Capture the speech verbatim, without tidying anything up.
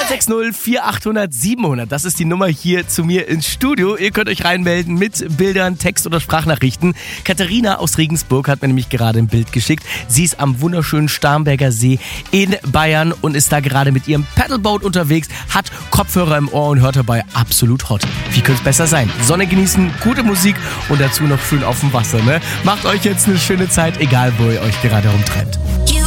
null sechs null vier acht null null sieben null null. Das ist die Nummer hier zu mir ins Studio. Ihr könnt euch reinmelden mit Bildern, Text- oder Sprachnachrichten. Katharina aus Regensburg hat mir nämlich gerade ein Bild geschickt. Sie ist am wunderschönen Starnberger See in Bayern und ist da gerade mit ihrem Paddleboat unterwegs, hat Kopfhörer im Ohr und hört dabei absolut hot. Wie könnte es besser sein? Sonne genießen, gute Musik und dazu noch schön auf dem Wasser, ne? Macht euch jetzt eine schöne Zeit, egal wo ihr euch gerade rumtreibt.